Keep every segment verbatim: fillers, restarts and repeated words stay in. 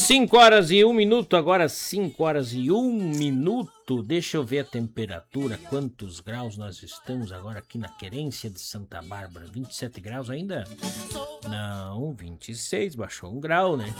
cinco horas e um minuto, agora cinco horas e um minuto. Deixa eu ver a temperatura, quantos graus nós estamos agora aqui na Querência de Santa Bárbara. vinte e sete graus ainda? Não, vinte e seis, baixou um grau, né?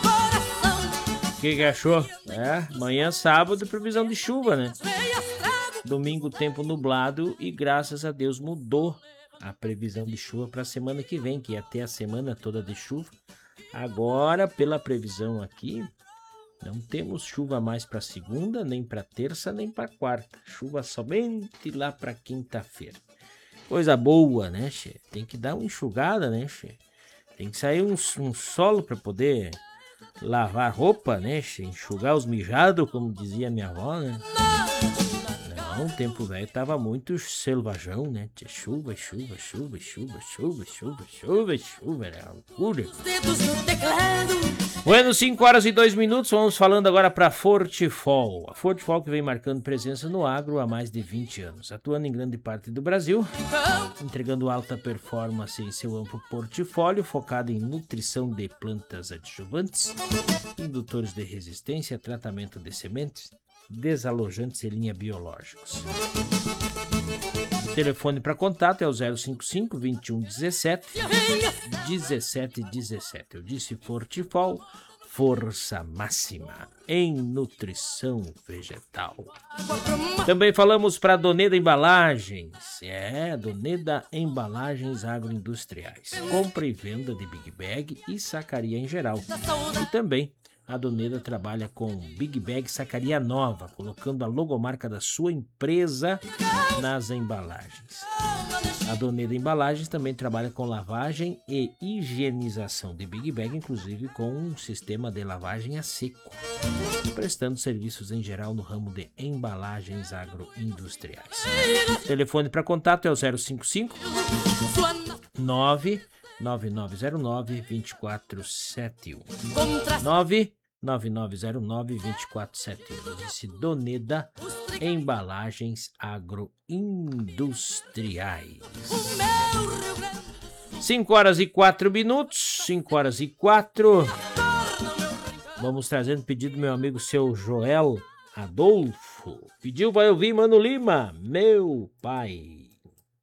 O que, que achou? É, amanhã sábado, previsão de chuva, né? Domingo, tempo nublado e graças a Deus mudou a previsão de chuva para a semana que vem, que ia ter a semana toda de chuva. Agora, pela previsão aqui, não temos chuva mais para segunda, nem para terça, nem para quarta. Chuva somente lá para quinta-feira. Coisa boa, né, che? Tem que dar uma enxugada, né, che? Tem que sair um, um solo para poder lavar roupa, né, che? Enxugar os mijados, como dizia minha avó, né? Não, o tempo velho tava muito selvagão, né? Tinha chuva, chuva, chuva, chuva, chuva, chuva, chuva, chuva, era loucura. Bueno, cinco horas e dois minutos, vamos falando agora para Fortifol. A Fortifol que vem marcando presença no agro há mais de vinte anos, atuando em grande parte do Brasil, entregando alta performance em seu amplo portfólio, focado em nutrição de plantas adjuvantes, indutores de resistência, tratamento de sementes, desalojantes e linha biológicos. O telefone para contato é o zero cinco cinco, vinte e um, dezessete, dezessete, dezessete. Eu disse Fortifol, força máxima em nutrição vegetal. Também falamos para Doneda Embalagens. É, Doneda Embalagens Agroindustriais. Compra e venda de Big Bag e sacaria em geral. E também a Doneda trabalha com Big Bag Sacaria Nova, colocando a logomarca da sua empresa nas embalagens. A Doneda Embalagens também trabalha com lavagem e higienização de Big Bag, inclusive com um sistema de lavagem a seco, prestando serviços em geral no ramo de embalagens agroindustriais. O telefone para contato é o zero cinco cinco, nove nove nove zero nove, dois quatro sete um. nove nove nove zero nove, dois quatro sete um. Disse Doneda Embalagens Agroindustriais. cinco horas e quatro minutos. cinco horas e quatro. Vamos trazendo pedido do meu amigo seu Joel Adolfo. Pediu, vai ouvir Mano Lima, meu pai.